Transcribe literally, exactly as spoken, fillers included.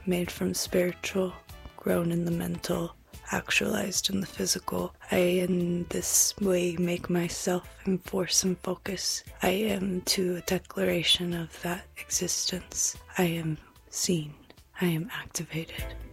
made from spiritual, grown in the mental, actualized in the physical. I in this way make myself in force and focus. I am to a declaration of that existence. I am seen. I am activated.